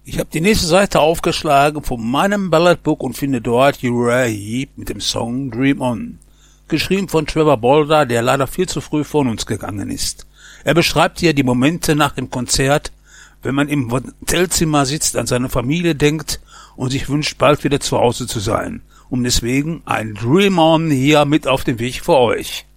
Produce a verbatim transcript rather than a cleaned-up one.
Ich habe die nächste Seite aufgeschlagen von meinem Balladbook und finde dort Uriah Heep mit dem Song Dream On. Geschrieben von Trevor Bolder, der leider viel zu früh von uns gegangen ist. Er beschreibt hier die Momente nach dem Konzert, wenn man im Hotelzimmer sitzt, an seine Familie denkt und sich wünscht, bald wieder zu Hause zu sein. Und deswegen ein Dream On hier mit auf dem Weg für euch.